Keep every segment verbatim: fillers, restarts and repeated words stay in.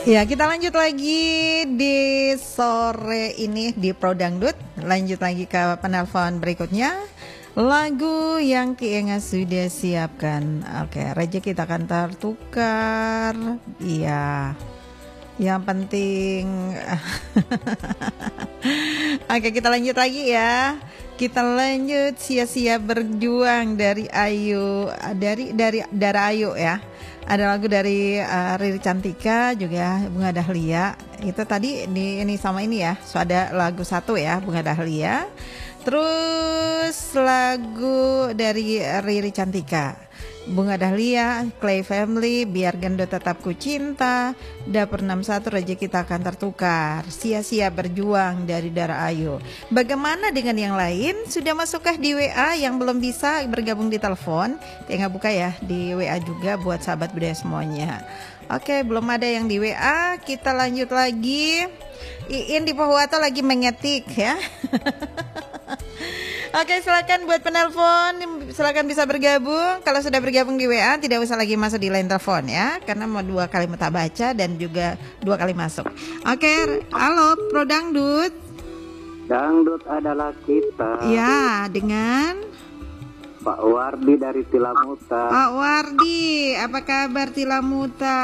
Ya, kita lanjut lagi di sore ini di Pro Dangdut. Lanjut lagi ke penelpon berikutnya. Lagu yang Ki Enga sudah siapkan. Oke, rezeki kita akan tertukar. Iya. Yang penting Oke, kita lanjut lagi ya. Kita lanjut sia-sia berjuang dari Ayu dari dari Dara Ayu ya. Ada lagu dari uh, Riri Cantika juga Bunga Dahlia. Itu tadi di ini sama ini ya. So ada lagu satu ya Bunga Dahlia. Terus lagu dari Riri Cantika Bunga Dahlia, Clay Family, Biar Gendut Tetap Ku Cinta, Dapur enam satu, Rezeki Kita Akan Tertukar, Sia-sia Berjuang dari Dara Ayu. Bagaimana dengan yang lain? Sudah masukkah di W A? Yang belum bisa bergabung di telepon, tinggal buka ya di W A juga buat sahabat budaya semuanya. Oke, belum ada yang di W A. Kita lanjut lagi. Iin di Pohuwato lagi mengetik ya. Oke, silakan buat penelpon, silakan bisa bergabung. Kalau sudah bergabung di W A, tidak usah lagi masuk di line telepon ya, karena mau dua kali minta baca dan juga dua kali masuk. Oke, halo Pro Dangdut. Dangdut adalah kita. Ya, dengan Pak Wardi dari Tilamuta. Pak Wardi, apa kabar Tilamuta?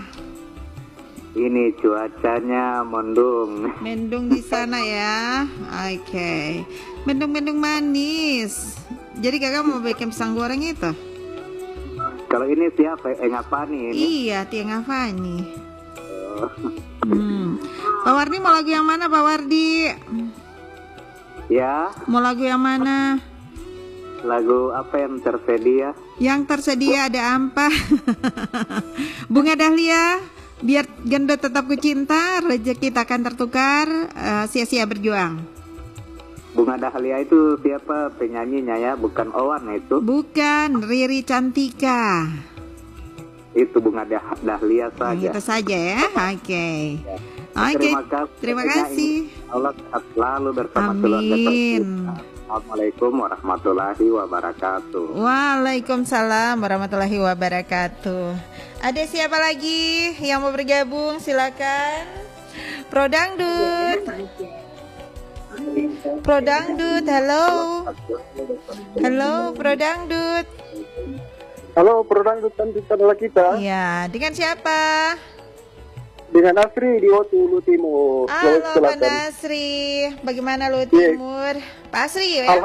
Ini cuacanya mendung. Mendung di sana ya. Oke. Okay. Mendung-mendung manis. Jadi kakak mau bikin pisang goreng itu? Kalau ini siapa? Enga Fani ini. Iya, Tienga Fani. Oh. Hmm. Pak Wardi mau lagu yang mana Pak Wardi? Ya. Mau lagu yang mana? Lagu apa yang tersedia? Yang tersedia ada apa? Bunga Dahlia. Biar Gendut Tetap Ku Cinta, Rezeki Tak Akan Tertukar, uh, Sia-sia Berjuang. Bunga Dahlia itu siapa penyanyinya ya? Bukan Owan itu? Bukan, Riri Cantika. Itu Bunga Dah Dahlia saja. Itu saja ya, oke. Okay. Ya. Oke, okay. Terima kasih. Terima kasih. Allah selalu bersama Amin. keluarga tercinta. Assalamualaikum warahmatullahi wabarakatuh. Waalaikumsalam warahmatullahi wabarakatuh. Ada siapa lagi yang mau bergabung? Silakan. Pro Dangdut. Pro Dangdut, halo. Halo, Pro Dangdut. Halo, Pro Dangdut cantik adalah kita. Iya, dengan siapa? Dengan Asri di Otu, Lu Timur. Halo Pak Nasri, bagaimana Lu Timur? Pak Asri ya?